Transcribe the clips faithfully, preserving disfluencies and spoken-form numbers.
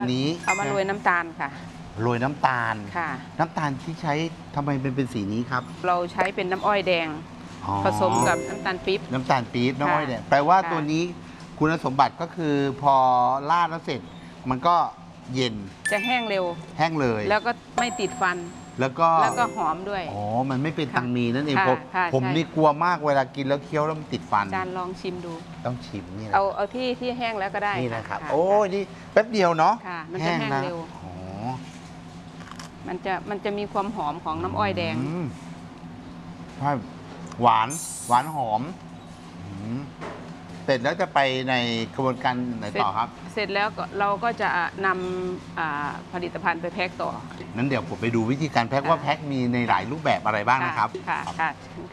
นี้เอามาโรยน้ำตาลค่ะโรยน้ำตาลค่ะน้ำตาลที่ใช้ทำไมเป็นเป็นสีนี้ครับเราใช้เป็นน้ำอ้อยแดงผสมกับน้ำตาลปี๊บน้ำตาลปี๊บน้ำอ้อยแดงแปลว่าตัวนี้คุณสมบัติก็คือพอราดแล้วเสร็จ มันก็เย็นจะแห้งเร็วแห้งเลยแล้วก็ไม่ติดฟันแล้วก็แล้วก็หอมด้วยอ๋อมันไม่เป็นตังมีนั่นเองผมผมนี่กลัวมากเวลากินแล้วเคี้ยวแล้วมันติดฟันจานลองชิมดูต้องชิมนี่เอาเอาที่ที่แห้งแล้วก็ได้นี่นะครับโอ้ยนี่แป๊บเดียวเนาะค่ะมันจะแห้งเร็วอ๋อมันจะมันจะมีความหอมของน้ำอ้อยแดงใช่หวานหวานหอมเสร็จแล้วจะไปในกระบวนการไหนต่อครับเสร็จแล้วเราก็จะนำผลิตภัณฑ์ไปแพ็คต่อนั้นเดี๋ยวผมไปดูวิธีการแพ็คว่าแพ็คมีในหลายรูปแบบอะไรบ้างนะครับค่ะค่ะ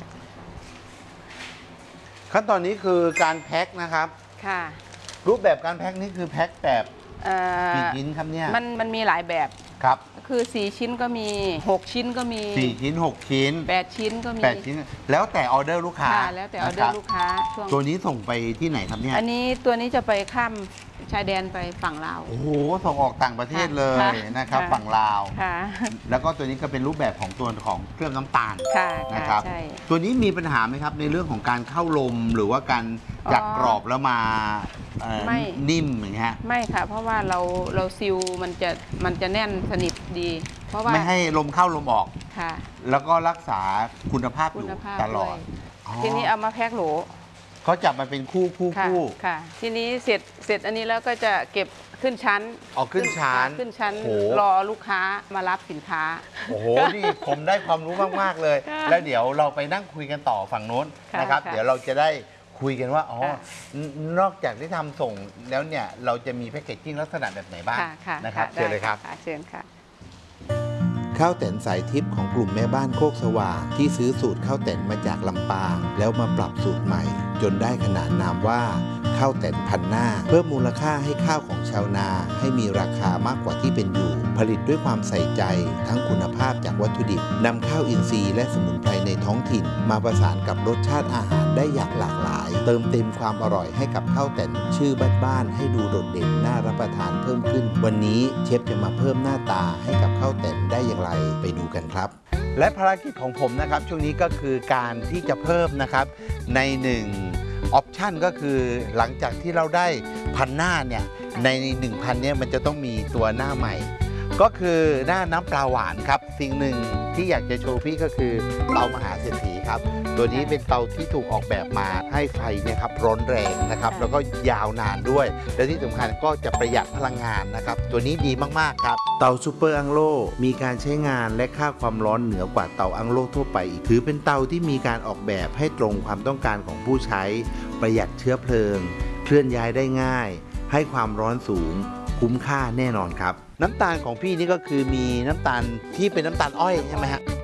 ขั้นตอนนี้คือการแพ็คนะครับค่ะรูปแบบการแพ็คนี่คือแพ็คแบบกี่ชิ้นครับเนี่ยมันมันมีหลายแบบครับคือสี่ชิ้นก็มีหกชิ้นก็มีสี่ชิ้นหกชิ้นแปดชิ้นก็มีแปดชิ้นแล้วแต่ออเดอร์ลูกค้าแล้วแต่ออเดอร์ลูกค้าช่วงตัวนี้ส่งไปที่ไหนครับเนี่ยอันนี้ตัวนี้จะไปข้ามชายแดนไปฝั่งลาวโอ้โหส่งออกต่างประเทศเลยนะครับฝั่งลาวแล้วก็ตัวนี้ก็เป็นรูปแบบของตัวของเครื่องน้ำตาลนะครับตัวนี้มีปัญหาไหมครับในเรื่องของการเข้าลมหรือว่าการจากกรอบแล้วมาไม่นิ่มอย่างเงี้ยไม่ค่ะเพราะว่าเราเราซิลมันจะมันจะแน่นสนิทดีเพราะว่าไม่ให้ลมเข้าลมออกค่ะแล้วก็รักษาคุณภาพอยู่ตลอดทีนี้เอามาแพ็คโหลเขาจับมาเป็นคู่คู่คู่ค่ะทีนี้เสร็จเสร็จอันนี้แล้วก็จะเก็บขึ้นชั้นออกขึ้นชั้นขึ้นชั้นรอลูกค้ามารับสินค้าโอ้โหนี่ผมได้ความรู้มากๆเลยแล้วเดี๋ยวเราไปนั่งคุยกันต่อฝั่งโน้นนะครับเดี๋ยวเราจะได้คุยกันว่าอ๋อนอกจากที่ทำส่งแล้วเนี่ยเราจะมีแพคเกจจิ้งลักษณะแบบไหนบ้างนะครับเชิญเลยครับเชิญค่ะข้าวแตนสายทิพย์ของกลุ่มแม่บ้านโคกสว่างที่ซื้อสูตรข้าวแตนมาจากลำปางแล้วมาปรับสูตรใหม่จนได้ขนานนามว่าข้าวแตนพันหน้าเพิ่มมูลค่าให้ข้าวของชาวนาให้มีราคามากกว่าที่เป็นอยู่ผลิตด้วยความใส่ใจทั้งคุณภาพจากวัตถุดิบนำข้าวอินทรีย์และสมุนไพรในท้องถิ่นมาประสานกับรสชาติอาหารได้อย่างหลากหลายเติมเต็มความอร่อยให้กับข้าวแตนชื่อบ้านๆให้ดูโดดเด่นน่ารับประทานเพิ่มขึ้นวันนี้เชฟจะมาเพิ่มหน้าตาให้กับข้าวแตนได้อย่างไรไปดูกันครับและภารกิจของผมนะครับช่วงนี้ก็คือการที่จะเพิ่มนะครับในหนึ่งออปชันก็คือหลังจากที่เราได้พันหน้าเนี่ยในหนึ่งพันเนี่ยมันจะต้องมีตัวหน้าใหม่ก็คือหน้าน้ำปลาหวานครับสิ่งหนึ่งที่อยากจะโชว์พี่ก็คือเตามหาเศรษฐีครับตัวนี้เป็นเตาที่ถูกออกแบบมาให้ไฟเนี่ยครับร้อนแรงนะครับแล้วก็ยาวนานด้วยและที่สำคัญก็จะประหยัดพลังงานนะครับตัวนี้ดีมากๆครับเตาซูเปอร์อังโลมีการใช้งานและค่าความร้อนเหนือกว่าเตาอังโลทั่วไปอีกถือเป็นเตาที่มีการออกแบบให้ตรงความต้องการของผู้ใช้ประหยัดเชื้อเพลิงเคลื่อนย้ายได้ง่ายให้ความร้อนสูงคุ้มค่าแน่นอนครับน้ำตาลของพี่นี่ก็คือมีน้ำตาลที่เป็นน้ำตาลอ้อยใช่ไหมฮะ